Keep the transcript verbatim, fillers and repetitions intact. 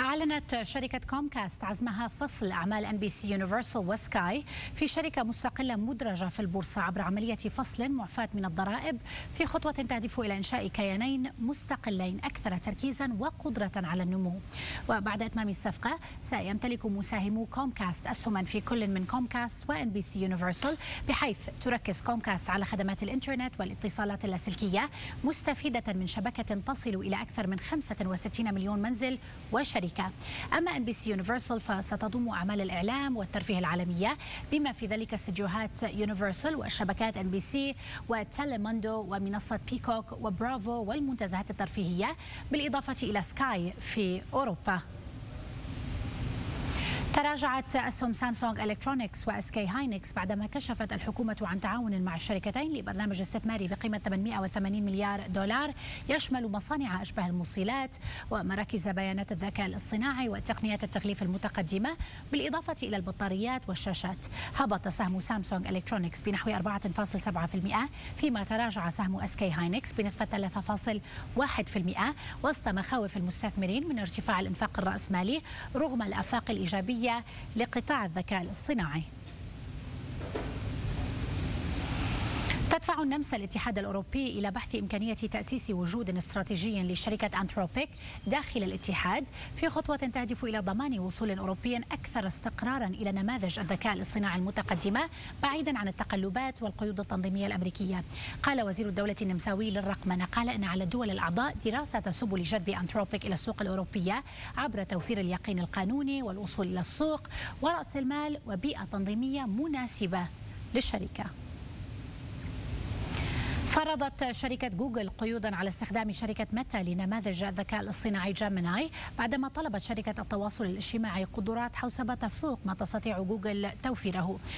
أعلنت شركة كومكاست عزمها فصل أعمال إن بي سي يونيفرسال وسكاي في شركة مستقلة مدرجة في البورصة عبر عملية فصل معفاة من الضرائب في خطوة تهدف إلى إنشاء كيانين مستقلين أكثر تركيزا وقدرة على النمو. وبعد إتمام الصفقة سيمتلك مساهمو كومكاست أسهما في كل من كومكاست وإن بي سي يونيفرسال، بحيث تركز كومكاست على خدمات الإنترنت والاتصالات اللاسلكية، مستفيدة من شبكة تصل إلى أكثر من خمسة وستين مليون منزل وشركة. أما إن بي سي يونيفرسال فستضم أعمال الإعلام والترفيه العالمية، بما في ذلك استديوهات يونيفرسال وشبكات إن بي سي وتيليموندو ومنصة بيكوك وبرافو والمنتزهات الترفيهية، بالإضافة إلى سكاي في أوروبا. تراجعت أسهم سامسونج إلكترونيكس وأسكي هاينكس بعدما كشفت الحكومة عن تعاون مع الشركتين لبرنامج استثماري بقيمة ثمانمائة وثمانين مليار دولار يشمل مصانع أشباه الموصلات ومراكز بيانات الذكاء الاصطناعي وتقنيات التغليف المتقدمة، بالإضافة إلى البطاريات والشاشات. هبط سهم سامسونج إلكترونيكس بنحو أربعة فاصلة سبعة بالمئة، فيما تراجع سهم أسكي هاينكس بنسبة ثلاثة فاصلة واحد بالمئة وسط مخاوف المستثمرين من ارتفاع الإنفاق الرأسمالي رغم الآفاق الإيجابية لقطاع الذكاء الاصطناعي. تدفع النمسا الاتحاد الأوروبي إلى بحث إمكانية تأسيس وجود استراتيجي لشركة أنثروبيك داخل الاتحاد، في خطوة تهدف إلى ضمان وصول أوروبي أكثر استقرارا إلى نماذج الذكاء الاصطناعي المتقدمة بعيدا عن التقلبات والقيود التنظيمية الأمريكية. قال وزير الدولة النمساوي للرقمنة قال إن على الدول الأعضاء دراسة سبل جذب أنثروبيك إلى السوق الأوروبية عبر توفير اليقين القانوني والوصول إلى السوق ورأس المال وبيئة تنظيمية مناسبة للشركة. فرضت شركة جوجل قيودا على استخدام شركة ميتا لنماذج الذكاء الاصطناعي جيميناي، بعدما طلبت شركة التواصل الاجتماعي قدرات حوسبة تفوق ما تستطيع جوجل توفيره.